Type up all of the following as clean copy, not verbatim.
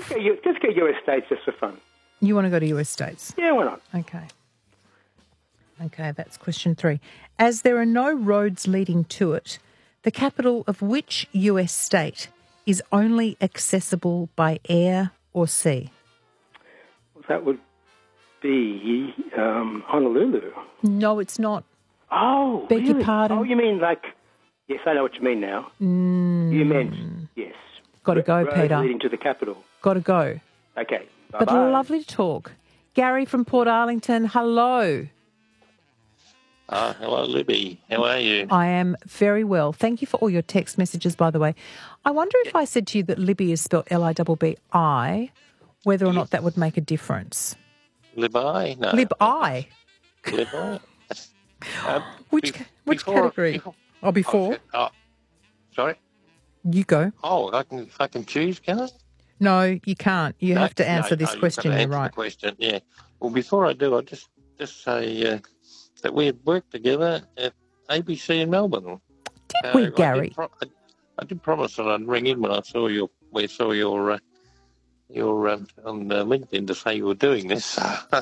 Just get US states just for fun. You want to go to US states? Yeah, why not? Okay, that's question 3. As there are no roads leading to it, the capital of which US state is only accessible by air or sea? That would be Honolulu. No, it's not. Oh, Beg your really? pardon? Oh, you mean like... Yes, I know what you mean now. You meant, yes. Got to go, roads Peter. leading to the capital. Got to go. Okay, bye-bye. But lovely to talk. Gary from Port Arlington, hello. Hello, Libby. How are you? I am very well. Thank you for all your text messages, by the way. I wonder if I said to you that Libby is spelled Libbi, whether or not that would make a difference. Libby? No. Libbi? Libby? Which category? Before? Sorry? You go. Oh, I can choose, can I? No, you can't. You have to answer this question. You're right. The question, yeah. Well, before I do, I'll just say that we had worked together at ABC in Melbourne. Did we, Gary? I did promise that I'd ring in when I saw your on LinkedIn to say you were doing this.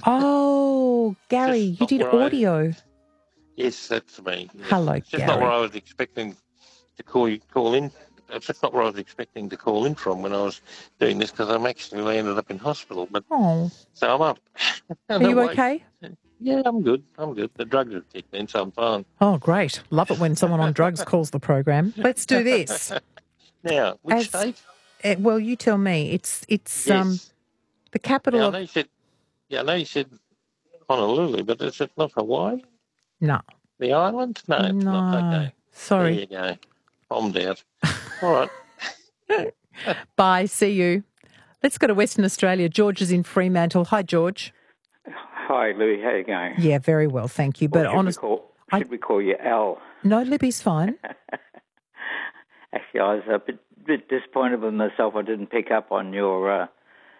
Oh, Gary, you did audio. Yes, that's me. Yes. Hello, it's just Gary. not where I was expecting to call in. It's just not where I was expecting to call in from when I was doing this because I'm actually landed up in hospital. But so I'm up. Are you okay? Yeah, I'm good. The drugs have kicked in, so I'm fine. Oh, great. Love it when someone on drugs calls the program. Let's do this. Now, which state? Well, you tell me. It's Yes. The capital Now, of... I know you said Honolulu, but is it not Hawaii? No. The island? No, it's not. Okay. Sorry. There you go. Bombed out. All right. Bye. See you. Let's go to Western Australia. George is in Fremantle. Hi, George. Hi, Louis. How you going? Yeah, very well, thank you. But should we call you Al? No, Libby's fine. Actually, I was a bit disappointed with myself. I didn't pick up on your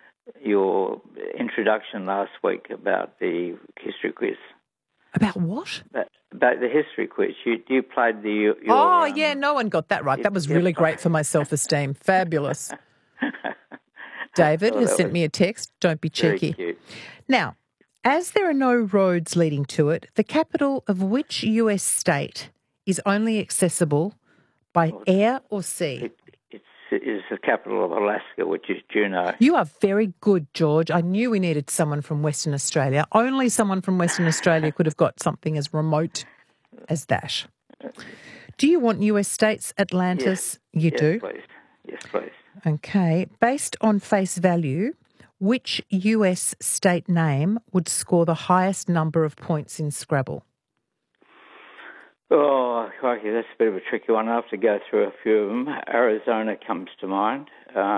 introduction last week about the history quiz. About what? About the history quiz. You played the... yeah, no one got that right. That was really great for my self-esteem. Fabulous. David has sent me a text. Don't be cheeky. Very cute. Now, as there are no roads leading to it, the capital of which US state is only accessible by air or sea? It is the capital of Alaska, which is Juneau. You are very good, George. I knew we needed someone from Western Australia. Only someone from Western Australia could have got something as remote as that. Do you want US states, Atlantis? Yes. You do? Please. Yes, please. Okay. Based on face value, which US state name would score the highest number of points in Scrabble? Oh, crikey, that's a bit of a tricky one. I have to go through a few of them. Arizona comes to mind.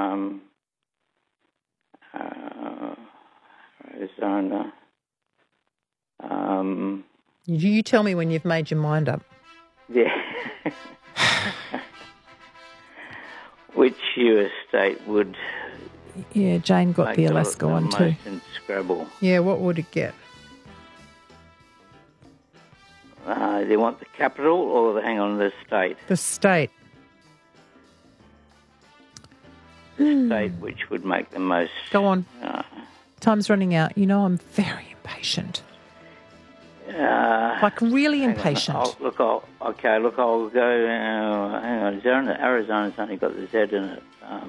Arizona. You tell me when you've made your mind up. Yeah. Which US state would... Yeah, Jane got the Alaska one too. In Scrabble. Yeah, what would it get? They want the capital or the state? The state. The state which would make the most... Go on. Time's running out. You know I'm very impatient. Like really impatient. I'll go... hang on. Arizona's only got the Z in it.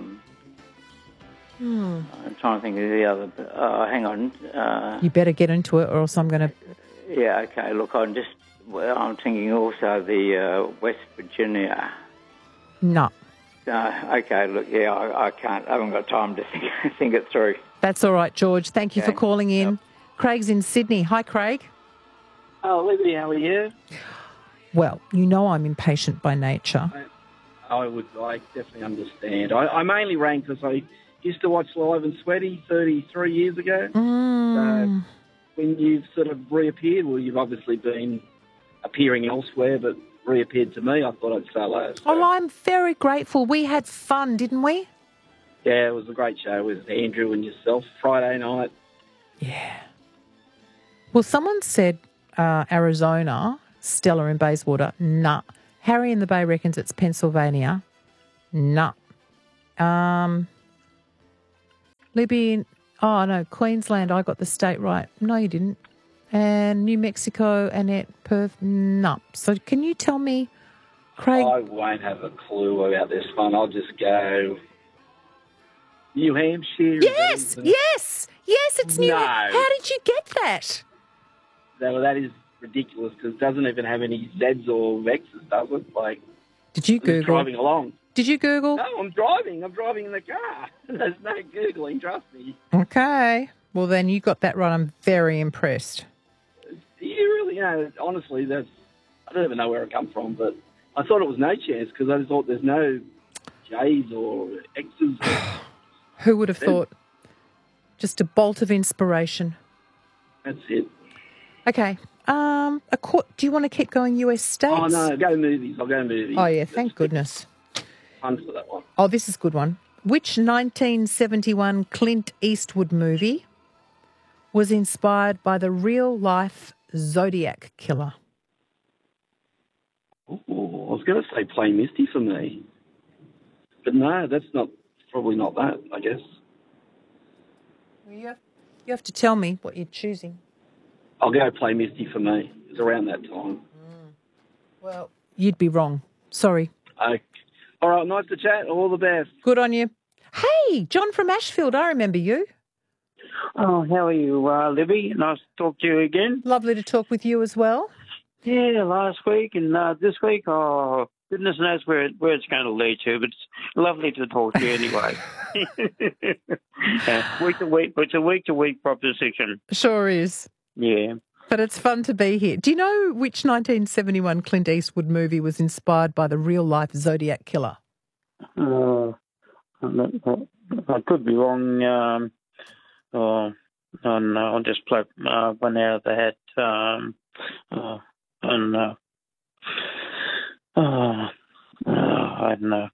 I'm trying to think of the other... hang on. You better get into it or else I'm going to... Yeah, okay. Look, I'm thinking also the West Virginia. No. Okay, look, yeah, I can't. I haven't got time to think it through. That's all right, George. Thank you for calling in. Yep. Craig's in Sydney. Hi, Craig. Oh, Libby, how are you? Well, you know I'm impatient by nature. I definitely understand. I mainly rang because I used to watch Live and Sweaty 33 years ago. So when you've sort of reappeared, well, you've obviously been appearing elsewhere, but reappeared to me, I thought I'd say hello. So. Oh, I'm very grateful. We had fun, didn't we? Yeah, it was a great show with Andrew and yourself Friday night. Yeah. Well, someone said Arizona, Stella in Bayswater. Nah. Harry in the Bay reckons it's Pennsylvania. Nah. Libby, oh, no, Queensland, I got the state right. No, you didn't. And New Mexico, Annette, Perth, no. So can you tell me, Craig? I won't have a clue about this one. I'll just go New Hampshire. Yes, it's New Hampshire. How did you get that? That is ridiculous because it doesn't even have any Zs or X's, does it? Like, did you Google? Driving along. Did you Google? No, I'm driving. I'm driving in the car. There's no Googling, trust me. Okay. Well, then you got that right. I'm very impressed. You really, honestly, I don't even know where it come from, but I thought it was no chance because I just thought there's no J's or X's. Who would have thought? Just a bolt of inspiration. That's it. Okay. Do you want to keep going US states? Oh, no, go movies. I'll go movies. Oh, yeah, thank goodness. Fun for that one. Oh, this is a good one. Which 1971 Clint Eastwood movie was inspired by the real-life Zodiac killer? Ooh, I was going to say Plain Misty for me. But no, that's probably not that, I guess. You have to tell me what you're choosing. I'll go Plain Misty for me. It's around that time. Well, you'd be wrong. Sorry. Okay. All right, nice to chat. All the best. Good on you. Hey, John from Ashfield, I remember you. Oh, how are you, Libby? Nice to talk to you again. Lovely to talk with you as well. Yeah, last week and this week, oh, goodness knows where it's going to lead to, but it's lovely to talk to you anyway. Week to week, it's a week-to-week proposition. Sure is. Yeah. But it's fun to be here. Do you know which 1971 Clint Eastwood movie was inspired by the real-life Zodiac killer? I could be wrong. I'll just pluck one out of the hat. I don't know.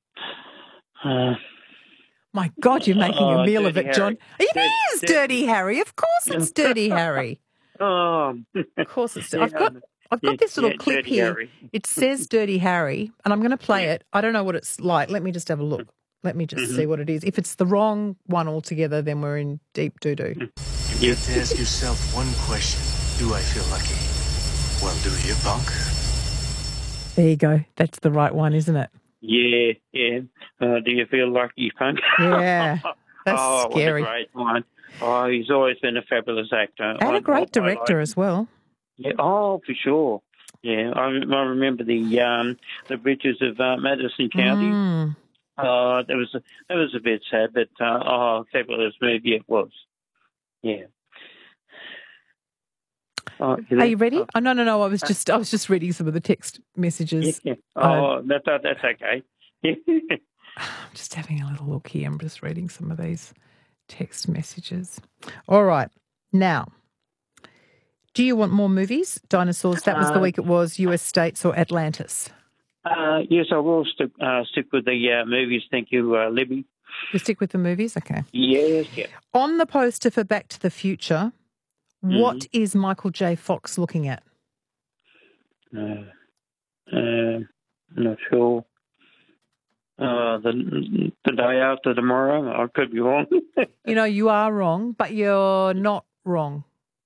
My God, you're making a meal of it, Dirty John. Harry. It is Dirty Harry. Of course it's Dirty Harry. Oh. Of course it's I've got this little clip Dirty here. Harry. It says Dirty Harry, and I'm going to play it. I don't know what it's like. Let me just have a look. Let me just see what it is. If it's the wrong one altogether, then we're in deep doo-doo. You get to ask yourself one question. Do I feel lucky? Well, do you, punk? There you go. That's the right one, isn't it? Yeah. Do you feel lucky, punk? Yeah. That's scary. What a great one. Oh, he's always been a fabulous actor. And a great director as well. Yeah. Oh, for sure. Yeah, I remember the Bridges of Madison County. That was a bit sad, but fabulous movie it was. Yeah. Are you ready? Oh, no. I was just reading some of the text messages. Yeah. Oh, that's okay. I'm just having a little look here. I'm just reading some of these text messages. All right. Now, do you want more movies? Dinosaurs, that was the week it was, US states or Atlantis? Yes, I will stick with the movies. Thank you, Libby. You stick with the movies? Okay. Yes, yeah. On the poster for Back to the Future, what is Michael J. Fox looking at? Not sure. The day after tomorrow. I could be wrong. You are wrong, but you're not wrong.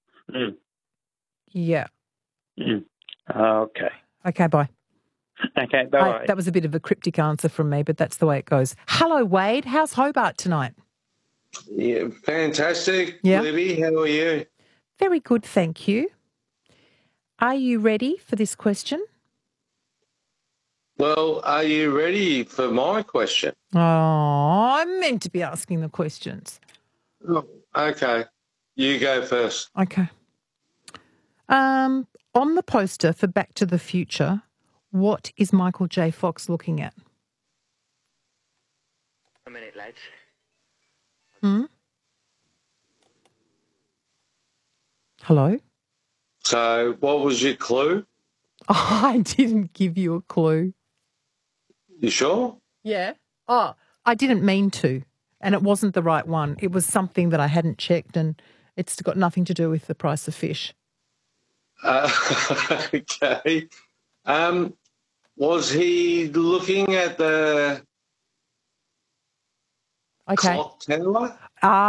Yeah. Okay. Okay, bye. Okay, bye. That was a bit of a cryptic answer from me, but that's the way it goes. Hello, Wade. How's Hobart tonight? Yeah, fantastic. Yeah. Libby, how are you? Very good, thank you. Are you ready for this question? Well, are you ready for my question? Oh, I'm meant to be asking the questions. Oh, okay. You go first. Okay. On the poster for Back to the Future, what is Michael J. Fox looking at? A minute, lads. Hello? So what was your clue? Oh, I didn't give you a clue. You sure? Yeah. Oh, I didn't mean to, and it wasn't the right one. It was something that I hadn't checked, and it's got nothing to do with the price of fish. Okay. Was he looking at the clock tower?